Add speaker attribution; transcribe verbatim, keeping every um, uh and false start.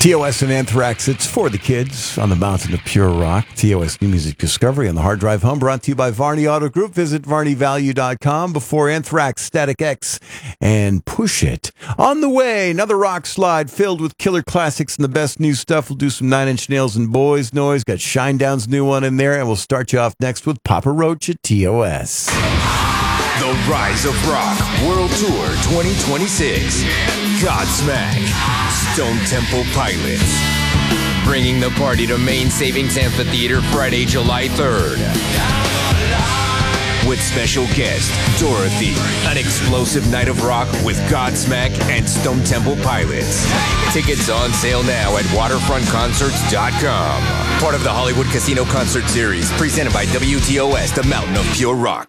Speaker 1: T O S and Anthrax, it's for the kids on the mountain of pure rock. T O S New Music Discovery on the Hard Drive Home, brought to you by Varney Auto Group. Visit varney value dot com. Before Anthrax, Static X, and Push It. On the way, another rock slide filled with killer classics and the best new stuff. We'll do some Nine Inch Nails and Boys Noise. Got Shinedown's new one in there, and we'll start you off next with Papa Roach at T O S.
Speaker 2: The Rise of Rock World Tour twenty twenty-six. Godsmack, Stone Temple Pilots. Bringing the party to Main Savings Amphitheater Friday, July third. With special guest, Dorothy. An explosive night of rock with Godsmack and Stone Temple Pilots. Tickets on sale now at waterfront concerts dot com. Part of the Hollywood Casino Concert Series, presented by W T O S, the Mountain of Pure Rock.